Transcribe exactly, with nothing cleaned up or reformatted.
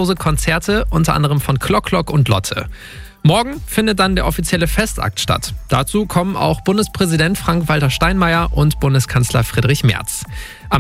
grandiose Konzerte, unter anderem von Klock Klock und Lotte. Morgen findet dann der offizielle Festakt statt. Dazu kommen auch Bundespräsident Frank-Walter Steinmeier und Bundeskanzler Friedrich Merz. Am